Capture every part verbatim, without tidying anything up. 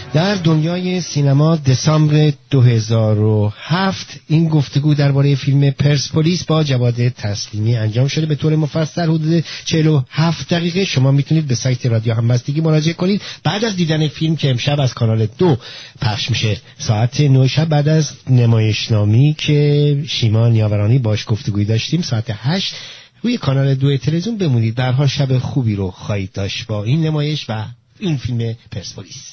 در دنیای سینما دسامبر دو هزار و هفت این گفتگو درباره فیلم پرسپولیس با جواد تسلیمی انجام شده به طور مفصل حدود چهل و هفت دقیقه. شما میتونید به سایت رادیو همبستگی مراجعه کنید بعد از دیدن فیلم که امشب از کانال دو پخش میشه ساعت نه شب، بعد از نمایشنامی که شیما نیاورانی باش گفتگوی داشتیم ساعت هشت روی کانال دو تلویزیون بمونید. در حال شب خوبی رو خواهید داشت با این نمایش و این فیلم پرسپولیس.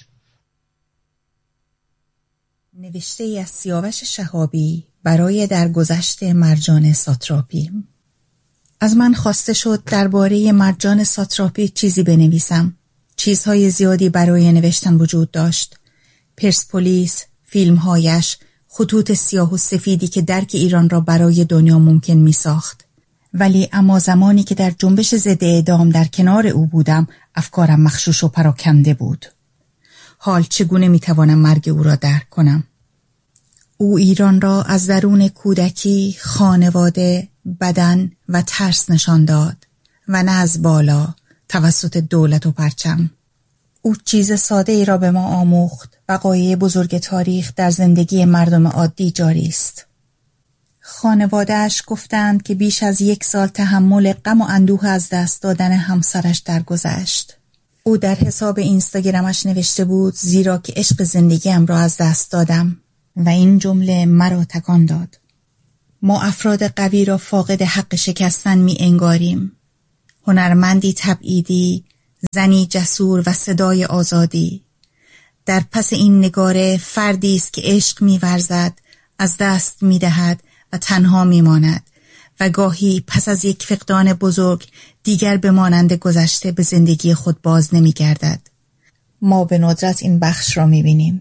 نوشته ای از سیاوش شهابی برای درگذشت مرجان ساتراپی. از من خواسته شد درباره مرجان ساتراپی چیزی بنویسم. چیزهای زیادی برای نوشتن وجود داشت. پرسپولیس، فیلمهایش، خطوط سیاه و سفیدی که درک ایران را برای دنیا ممکن می ساخت. ولی اما زمانی که در جنبش ضد اعدام در کنار او بودم افکارم مخشوش و پراکنده بود. حال چگونه میتوانم مرگ او را درک کنم؟ او ایران را از درون کودکی، خانواده، بدن و ترس نشان داد و نه از بالا توسط دولت و پرچم. او چیز ساده ای را به ما آموخت. وقایع بزرگ تاریخ در زندگی مردم عادی جاری است. خانواده‌اش گفتند که بیش از یک سال تحمل غم و اندوه از دست دادن همسرش درگذشت. او در حساب اینستاگرامش نوشته بود زیرا که عشق زندگیم را از دست دادم و این جمله مرا تکان داد. ما افراد قوی را فاقد حق شکستن می انگاریم. هنرمندی تبعیدی، زنی جسور و صدای آزادی. در پس این نگاره فردی است که عشق می ورزد، از دست می دهد و تنها می ماند و گاهی پس از یک فقدان بزرگ دیگر به مانند گذشته به زندگی خود باز نمی گردد. ما به ندرت این بخش را می بینیم.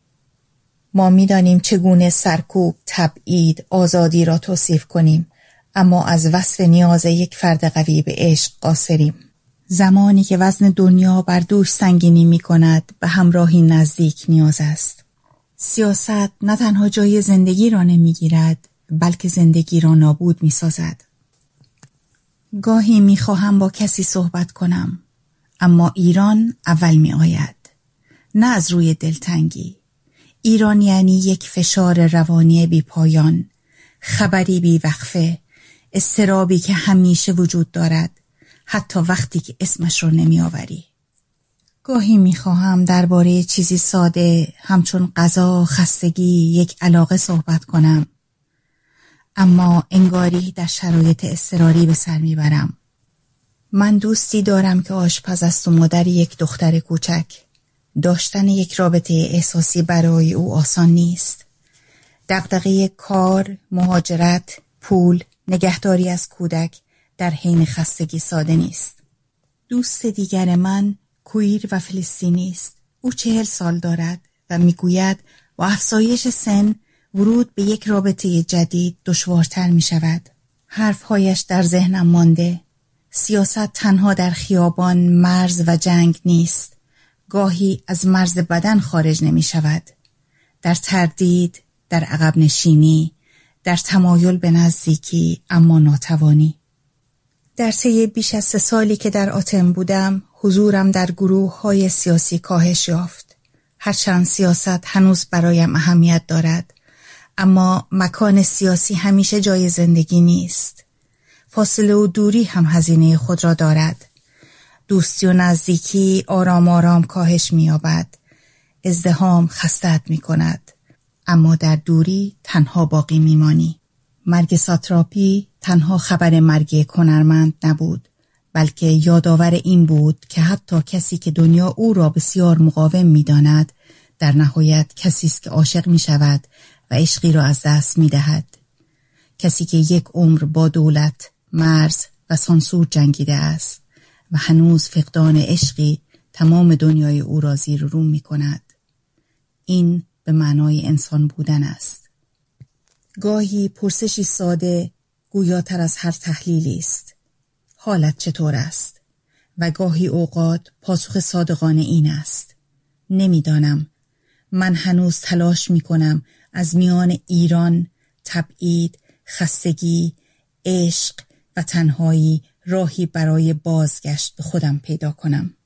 ما می دانیم چگونه سرکوب، تبعید، آزادی را توصیف کنیم، اما از وصف نیاز یک فرد قوی به عشق قاصریم. زمانی که وزن دنیا بر دوش سنگینی می کند به همراهی نزدیک نیاز است. سیاست نه تنها جای زندگی را نمی گیرد بلکه زندگی را نابود می سازد. گاهی می خواهم با کسی صحبت کنم اما ایران اول می آید، نه از روی دلتنگی. ایران یعنی یک فشار روانی بی پایان، خبری بی وقفه، اضطرابی که همیشه وجود دارد حتی وقتی که اسمش رو نمی آوری. گاهی می خواهم درباره چیزی ساده همچون غذا، خستگی، یک علاقه صحبت کنم، اما انگاری در شرایط اضطراری به سر می برم. من دوستی دارم که آشپز است و مادر یک دختر کوچک. داشتن یک رابطه احساسی برای او آسان نیست. دغدغه کار، مهاجرت، پول، نگهداری از کودک در حین خستگی ساده نیست. دوست دیگر من کویر و فلسطینی است. او چهل سال دارد و میگوید با افزایش سن ورود به یک رابطه جدید دشوارتر می شود. حرفهایش در ذهنم مانده. سیاست تنها در خیابان، مرز و جنگ نیست. گاهی از مرز بدن خارج نمی شود. در تردید، در عقب نشینی، در تمایل به نزدیکی اما ناتوانی. در طی بیش از سه سالی که در آتن بودم، حضورم در گروه های سیاسی کاهش یافت. هرچند سیاست هنوز برایم اهمیت دارد، اما مکان سیاسی همیشه جای زندگی نیست. فاصله و دوری هم هزینه خود را دارد. دوستی و نزدیکی آرام آرام کاهش می‌یابد. ازدحام خستت می‌کند، اما در دوری تنها باقی می‌مانی. مرگ ساتراپی تنها خبر مرگ هنرمند نبود، بلکه یادآور این بود که حتی کسی که دنیا او را بسیار مقاوم می‌داند، در نهایت کسی است که عاشق می‌شود و عشقی را از دست می‌دهد. کسی که یک عمر با دولت، مرز و سانسور جنگیده است و هنوز فقدان عشقی تمام دنیای او را زیر و رو می‌کند. این به معنای انسان بودن است. گاهی پرسشی ساده گویاتر از هر تحلیلی است. حالت چطور است؟ و گاهی اوقات پاسخ صادقانه این است: نمیدانم. من هنوز تلاش می‌کنم از میان ایران، تبعید، خستگی، عشق و تنهایی راهی برای بازگشت به خودم پیدا کنم.